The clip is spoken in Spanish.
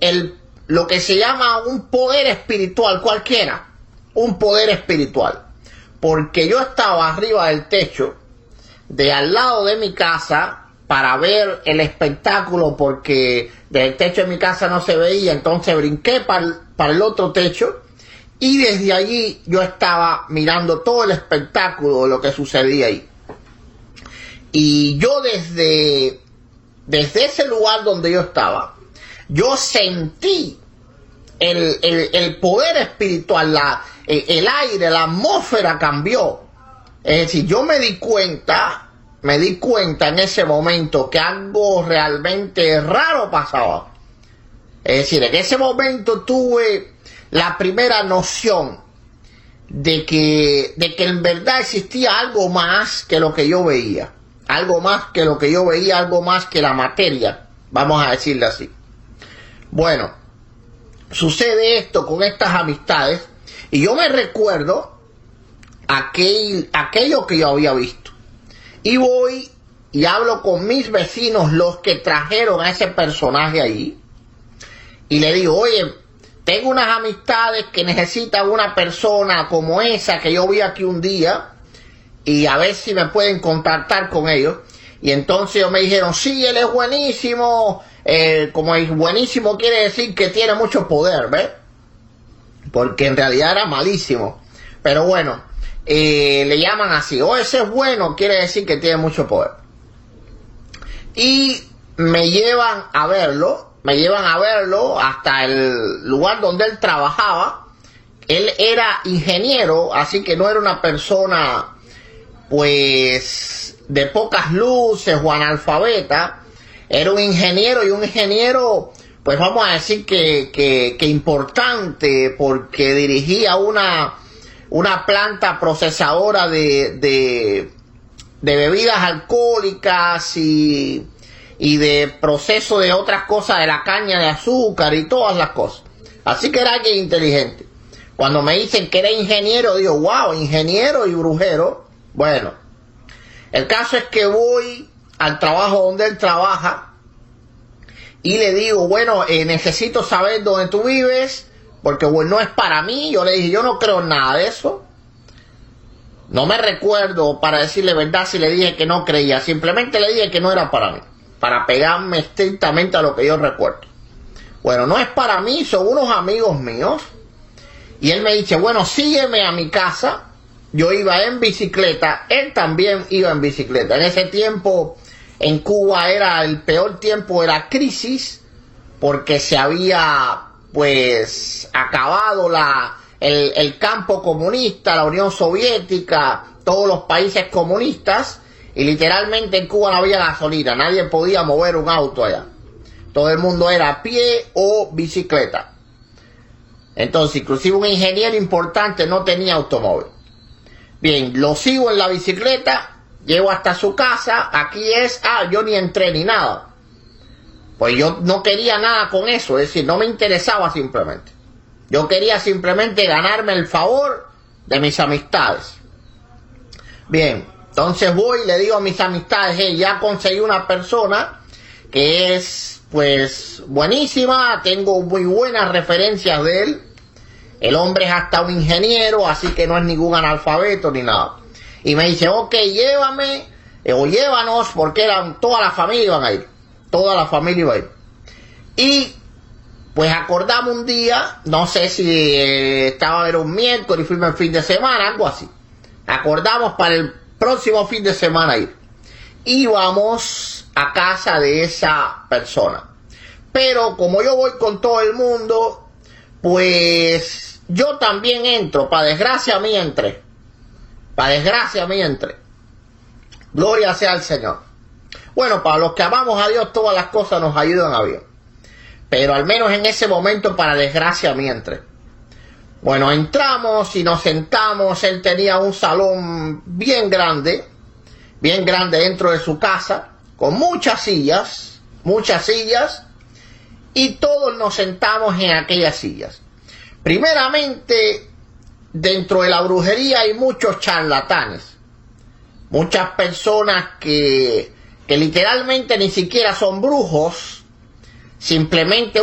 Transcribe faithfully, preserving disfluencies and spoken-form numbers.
el, lo que se llama un poder espiritual cualquiera, un poder espiritual, porque yo estaba arriba del techo de al lado de mi casa para ver el espectáculo, porque del techo de mi casa no se veía, entonces brinqué para el, para el otro techo y desde allí yo estaba mirando todo el espectáculo de lo que sucedía ahí. Y yo desde, desde ese lugar donde yo estaba, yo sentí el, el, el poder espiritual, la, el, el aire, la atmósfera cambió. Es decir, yo me di cuenta... Me di cuenta en ese momento que algo realmente raro pasaba. Es decir, en ese momento tuve la primera noción de que, de que en verdad existía algo más que lo que yo veía. Algo más que lo que yo veía, algo más que la materia, vamos a decirle así. Bueno, sucede esto con estas amistades y yo me recuerdo aquel, aquello que yo había visto. Y voy y hablo con mis vecinos, los que trajeron a ese personaje ahí, y le digo, oye, tengo unas amistades que necesitan una persona como esa que yo vi aquí un día, y a ver si me pueden contactar con ellos. Y entonces ellos me dijeron, sí, él es buenísimo, eh, como es buenísimo quiere decir que tiene mucho poder, ¿ves? Porque en realidad era malísimo, pero bueno. Eh, le llaman así, o ese es bueno, quiere decir que tiene mucho poder. Y me llevan a verlo, me llevan a verlo hasta el lugar donde él trabajaba. Él era ingeniero, así que no era una persona pues de pocas luces o analfabeta. Era un ingeniero, y un ingeniero pues vamos a decir que, que, que importante, porque dirigía una una planta procesadora de, de, de bebidas alcohólicas y, y de proceso de otras cosas, de la caña de azúcar y todas las cosas. Así que era alguien inteligente. Cuando me dicen que era ingeniero, digo, wow, ingeniero y brujero. Bueno, el caso es que voy al trabajo donde él trabaja y le digo, bueno, eh, necesito saber dónde tú vives, porque bueno, no es para mí. Yo le dije, yo no creo en nada de eso. No me recuerdo, para decirle verdad, si le dije que no creía. Simplemente le dije que no era para mí, para pegarme estrictamente a lo que yo recuerdo. Bueno, no es para mí, son unos amigos míos. Y él me dice, bueno, sígueme a mi casa. Yo iba en bicicleta, él también iba en bicicleta. En ese tiempo, en Cuba era el peor tiempo de la crisis, porque se había pues acabado la, el, el campo comunista, la Unión Soviética, todos los países comunistas, y literalmente en Cuba no había gasolina, nadie podía mover un auto allá. Todo el mundo era a pie o bicicleta. Entonces, inclusive un ingeniero importante no tenía automóvil. Bien, lo sigo en la bicicleta, llego hasta su casa, aquí es, ah, yo ni entré ni nada. Pues yo no quería nada con eso, es decir, no me interesaba simplemente. Yo quería simplemente ganarme el favor de mis amistades. Bien, entonces voy y le digo a mis amistades, hey, ya conseguí una persona que es, pues, buenísima, tengo muy buenas referencias de él. El hombre es hasta un ingeniero, así que no es ningún analfabeto ni nada. Y me dice, ok, llévame, eh, o llévanos, porque eran, toda la familia iban a ir. Toda la familia iba a ir. Y pues acordamos un día, no sé si eh, estaba, era un miércoles, fuimos el fin de semana, algo así. Acordamos para el próximo fin de semana ir. Íbamos a casa de esa persona. Pero como yo voy con todo el mundo, pues yo también entro, para desgracia mía entré. Para desgracia mía entré. Gloria sea al Señor. Bueno, para los que amamos a Dios, todas las cosas nos ayudan a bien. Pero al menos en ese momento, para desgracia mía, entré. Bueno, entramos y nos sentamos. Él tenía un salón bien grande, bien grande dentro de su casa, con muchas sillas, muchas sillas, y todos nos sentamos en aquellas sillas. Primeramente, dentro de la brujería hay muchos charlatanes, muchas personas que, que literalmente ni siquiera son brujos, simplemente